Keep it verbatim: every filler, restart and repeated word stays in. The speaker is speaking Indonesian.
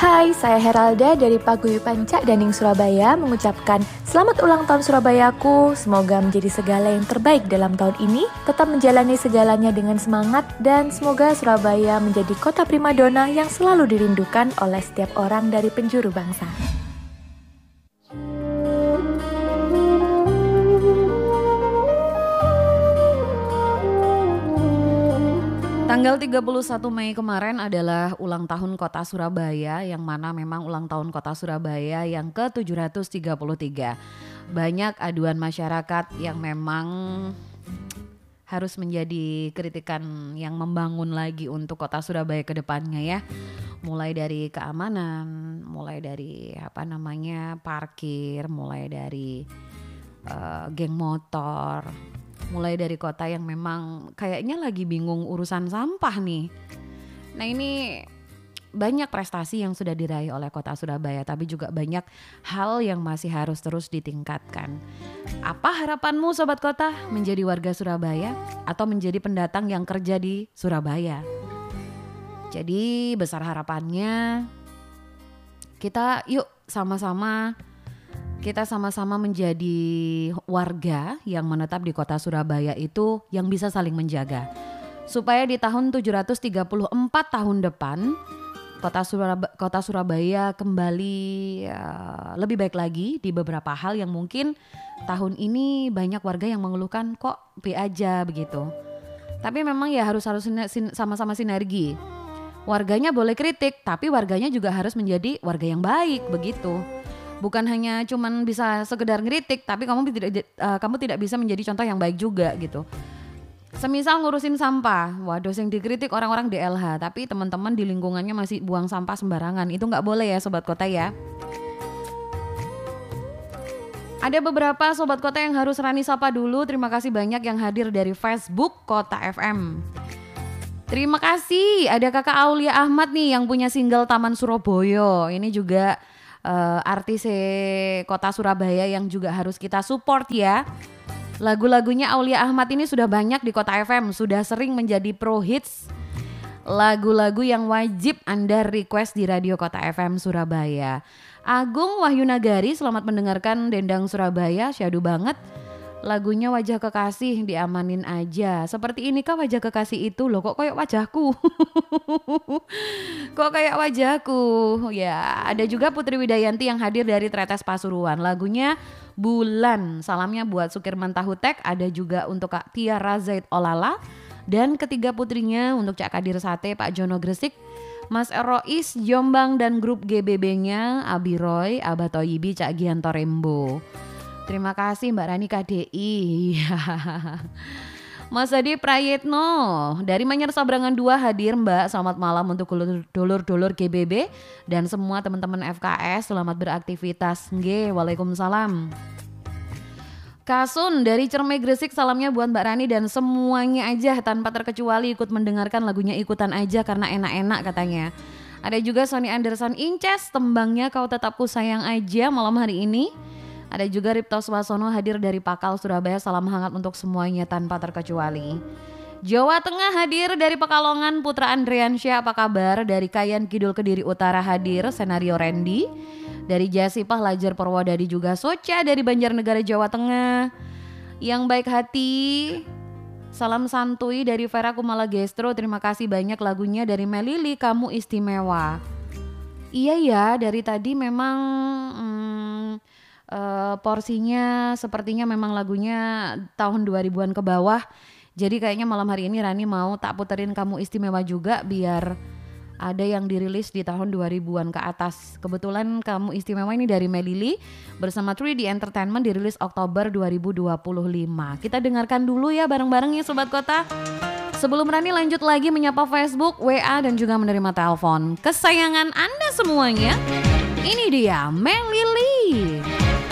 Hai, saya Heralda dari Paguyuban Cak Daning Surabaya mengucapkan selamat ulang tahun Surabayaku. Semoga menjadi segala yang terbaik dalam tahun ini, tetap menjalani segalanya dengan semangat, dan semoga Surabaya menjadi kota primadona yang selalu dirindukan oleh setiap orang dari penjuru bangsa. Tanggal tiga puluh satu Mei kemarin adalah ulang tahun Kota Surabaya, yang mana memang ulang tahun Kota Surabaya yang ke tujuh ratus tiga puluh tiga. Banyak aduan masyarakat yang memang harus menjadi kritikan yang membangun lagi untuk Kota Surabaya ke depannya ya. Mulai dari keamanan, mulai dari apa namanya parkir, mulai dari uh, geng motor. Mulai dari kota yang memang kayaknya lagi bingung urusan sampah nih. Nah ini banyak prestasi yang sudah diraih oleh Kota Surabaya, tapi juga banyak hal yang masih harus terus ditingkatkan. Apa harapanmu Sobat Kota menjadi warga Surabaya atau menjadi pendatang yang kerja di Surabaya? Jadi besar harapannya kita yuk sama-sama Kita sama-sama menjadi warga yang menetap di Kota Surabaya itu yang bisa saling menjaga. Supaya di tahun tujuh ratus tiga puluh empat tahun depan Kota Surabaya, Kota Surabaya kembali uh, lebih baik lagi di beberapa hal yang mungkin tahun ini banyak warga yang mengeluhkan kok B aja begitu. Tapi memang ya harus harus sama-sama sinergi. Warganya boleh kritik, tapi warganya juga harus menjadi warga yang baik begitu. Bukan hanya cuman bisa sekedar ngeritik, tapi kamu tidak uh, kamu tidak bisa menjadi contoh yang baik juga gitu. Semisal ngurusin sampah, waduh yang dikritik orang-orang D L H, tapi teman-teman di lingkungannya masih buang sampah sembarangan. Itu nggak boleh ya Sobat Kota ya. Ada beberapa Sobat Kota yang harus Rani sapa dulu. Terima kasih banyak yang hadir dari Facebook Kota F M. Terima kasih, ada Kakak Aulia Ahmad nih yang punya single Taman Surabaya. Ini juga Uh, artis Kota Surabaya yang juga harus kita support ya. Lagu-lagunya Aulia Ahmad ini sudah banyak di Kota F M, sudah sering menjadi pro hits. Lagu-lagu yang wajib Anda request di Radio Kota F M Surabaya. Agung Wahyu Nagari, selamat mendengarkan Dendang Surabaya, syadu banget. Lagunya Wajah Kekasih, diamanin aja. Seperti ini kah wajah kekasih itu? Loh kok kayak wajahku? Kok kayak wajahku? Ya, ada juga Putri Widayanti yang hadir dari Tretes Pasuruan. Lagunya Bulan. Salamnya buat Sukirman Tahutek. Ada juga untuk Kak Tiara Zaid Olala. Dan ketiga putrinya untuk Cak Kadir Sate, Pak Jono Gresik, Mas Erois Jombang, dan grup G B B-nya Abi Roy, Abah Toyibi, Cak Gianto Rembo. Terima kasih Mbak Rani K D I. Mas Adi Prayitno dari Manyar Sabrangan dua hadir Mbak. Selamat malam untuk dulur-dulur G B B dan semua teman-teman F K S. Selamat beraktivitas. Nggih, waalaikumsalam. Kasun dari Cermai Gresik, salamnya buat Mbak Rani dan semuanya aja tanpa terkecuali ikut mendengarkan lagunya ikutan aja karena enak-enak katanya. Ada juga Sony Anderson Inces, tembangnya Kau Tetapku Sayang Aja malam hari ini. Ada juga Ripto Swasono hadir dari Pakal Surabaya, salam hangat untuk semuanya tanpa terkecuali. Jawa Tengah hadir dari Pekalongan, Putra Andriansyah apa kabar? Dari Kayan Kidul Kediri Utara hadir Senario Randy. Dari Jasipah Lajar Purwodadi juga Soca dari Banjarnegara Jawa Tengah. Yang baik hati, salam santuy dari Vera Kumala Gestro. Terima kasih banyak lagunya dari Melili, Kamu Istimewa. Iya ya, dari tadi memang hmm, Uh, porsinya sepertinya memang lagunya tahun dua ribuan ke bawah. Jadi kayaknya malam hari ini Rani mau tak puterin Kamu Istimewa juga biar ada yang dirilis di tahun dua ribuan ke atas. Kebetulan Kamu Istimewa ini dari Melili bersama tiga D Entertainment dirilis Oktober dua ribu dua puluh lima. Kita dengarkan dulu ya bareng-bareng ya Sobat Kota. Sebelum Rani lanjut lagi menyapa Facebook, W A dan juga menerima telepon kesayangan Anda semuanya. Ini dia Melili.